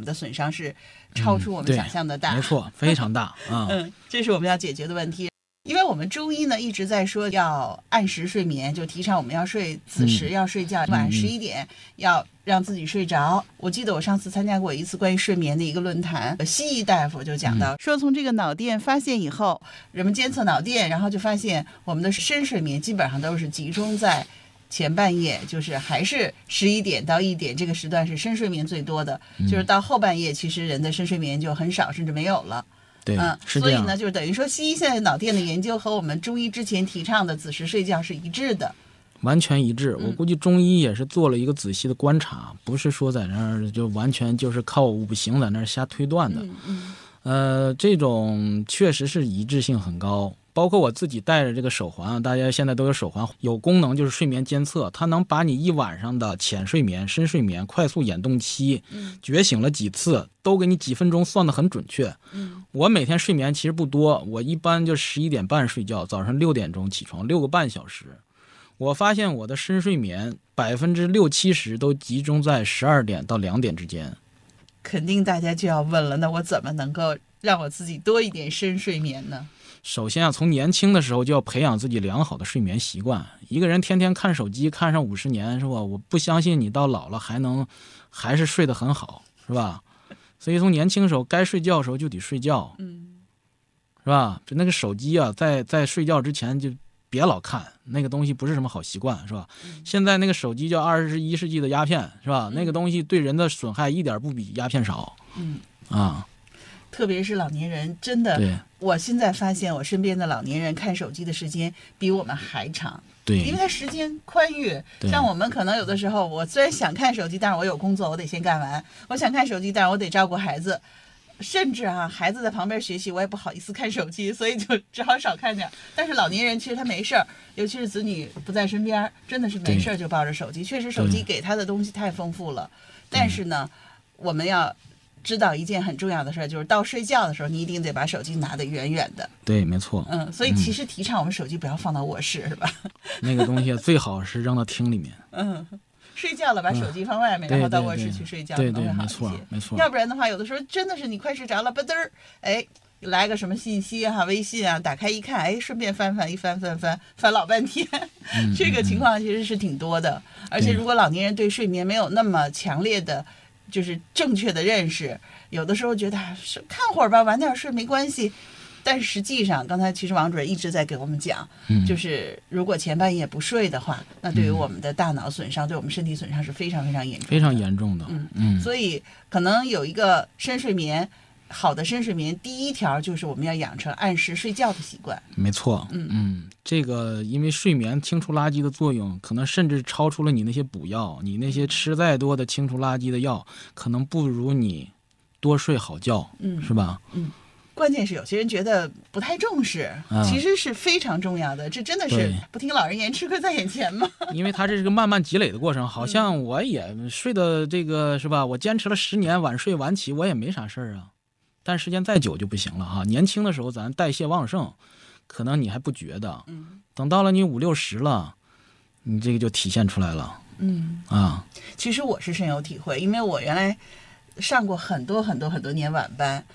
的损伤是超出我们想象的大。 没错，非常大啊。 这是我们要解决的问题。因为我们中医呢一直在说要按时睡眠，就提倡我们要睡子时要睡觉，晚11点要让自己睡着。我记得我上次参加过一次关于睡眠的一个论坛，西医大夫就讲到说，从这个脑电发现以后，人们监测脑电，然后就发现我们的深睡眠基本上都是集中在前半夜，就是还是11点到1点这个时段是深睡眠最多的，就是到后半夜其实人的深睡眠就很少甚至没有了。 对，是这样。 所以呢，就是等于说，西医现在脑电的研究和我们中医之前提倡的子时睡觉是一致的， 完全一致。我估计中医也是做了一个仔细的观察，不是说在那儿就完全就是靠五行在那儿瞎推断的。这种确实是一致性很高。包括我自己戴着这个手环，大家现在都有手环，有功能就是睡眠监测，它能把你一晚上的浅睡眠、深睡眠、快速眼动期、觉醒了几次，都给你几分钟算得很准确。我每天睡眠其实不多，我一般就11点半睡觉，早上6点钟起床，6个半小时。我发现我的深睡眠60-70%都集中在12点到2点之间。 肯定大家就要问了，那我怎么能够让我自己多一点深睡眠呢？ 首先从年轻的时候就要培养自己良好的睡眠习惯。一个人天天看手机看上50年，是吧？我不相信你到老了还是睡得很好，是吧？所以从年轻的时候该睡觉的时候就得睡觉，是吧？那个手机啊，在睡觉之前就别老看，那个东西不是什么好习惯，是吧？现在那个手机叫21世纪的鸦片，是吧？那个东西对人的损害一点不比鸦片少。 特别是老年人，真的，我现在发现我身边的老年人看手机的时间比我们还长。 对， 因为他时间宽裕。像我们可能有的时候，我虽然想看手机，但是我有工作，我得先干完。我想看手机，但是我得照顾孩子，甚至孩子在旁边学习，我也不好意思看手机，所以就只好少看点。但是老年人其实他没事儿，尤其是子女不在身边，真的是没事儿就抱着手机。确实手机给他的东西太丰富了，但是呢，我们要知道一件很重要的事，就是到睡觉的时候，你一定得把手机拿得远远的。 对，没错。 所以其实提倡我们手机不要放到卧室，是吧？ 那个东西最好是扔到厅里面。 睡觉了把手机放外面，然后到卧室去睡觉，可能会好一些。 没错。 要不然的话，有的时候真的是你快睡着了，吧嘚儿，来个什么信息微信打开一看，顺便翻老半天。这个情况其实是挺多的。而且如果老年人对睡眠没有那么强烈的就是正确的认识，有的时候觉得看会儿吧，晚点睡没关系。但是实际上，刚才其实王主任一直在给我们讲，就是如果前半夜不睡的话，那对于我们的大脑损伤，对我们身体损伤是非常非常严重的， 非常严重的。 所以可能有一个好的深睡眠，第一条就是我们要养成按时睡觉的习惯。 没错。这个因为睡眠清除垃圾的作用，可能甚至超出了你那些补药，你那些吃再多的清除垃圾的药，可能不如你多睡好觉，是吧？ 关键是有些人觉得不太重视，其实是非常重要的。这真的是不听老人言，吃亏在眼前吗？ 因为它这是个慢慢积累的过程。好像我也睡的这个是吧？我坚持了10年，晚睡晚起，我也没啥事儿啊。但时间再久就不行了哈。年轻的时候咱代谢旺盛，可能你还不觉得，等到了你50-60了，你这个就体现出来了。 其实我是深有体会，因为我原来上过很多年晚班，